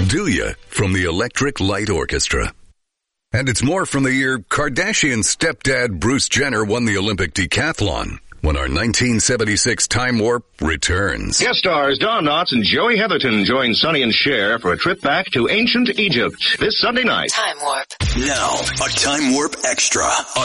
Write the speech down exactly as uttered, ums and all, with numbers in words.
Do Ya from the Electric Light Orchestra. And it's more from the year Kardashian's stepdad Bruce Jenner won the Olympic decathlon, when our nineteen seventy-six Time Warp returns. Guest stars Don Knotts and Joey Heatherton join Sonny and Cher for a trip back to ancient Egypt this Sunday night. Time Warp. Now, a Time Warp Extra.